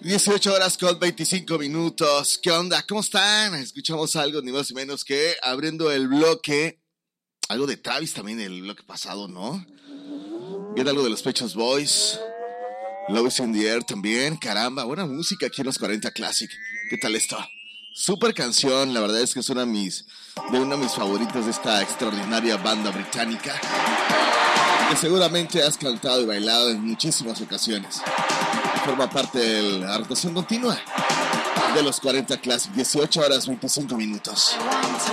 18 horas con 25 minutos. ¿Qué onda? ¿Cómo están? Escuchamos algo ni más ni menos que abriendo el bloque. Algo de Travis también el bloque pasado, ¿no? Viene algo de los Pet Shop Boys. Love is in the Air también. Caramba, buena música aquí en los 40 Classic. ¿Qué tal esto? Super canción, la verdad es que es una de mis favoritas de esta extraordinaria banda británica que seguramente has cantado y bailado en muchísimas ocasiones. Forma parte de la rotación continua de los 40 Classic. 18 horas 25 minutos.